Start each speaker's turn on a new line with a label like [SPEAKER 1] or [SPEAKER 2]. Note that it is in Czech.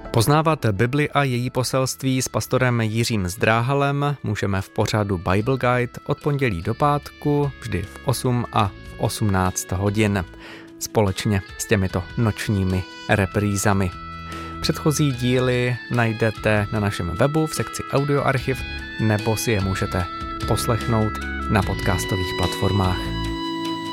[SPEAKER 1] Poznávat Bibli a její poselství s pastorem Jiřím Zdráhalem můžeme v pořadu Bible Guide od pondělí do pátku, vždy v 8 a v 18 hodin, společně s těmito nočními reprízami. Předchozí díly najdete na našem webu v sekci Audioarchiv nebo si je můžete poslechnout na podcastových platformách.